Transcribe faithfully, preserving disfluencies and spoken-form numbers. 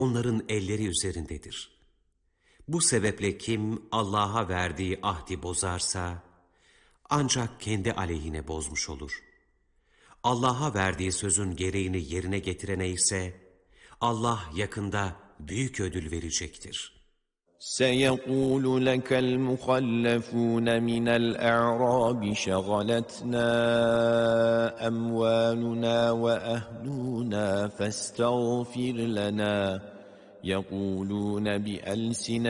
onların elleri üzerindedir. Bu sebeple kim Allah'a verdiği ahdi bozarsa, ancak kendi aleyhine bozmuş olur. Allah'a verdiği sözün gereğini yerine getirene ise, Allah yakında büyük ödül verecektir. سيقول لك المخلفون من الأعراب شغلتنا أموالنا وأهلنا فاستغفر لنا يقولون بألسنتهم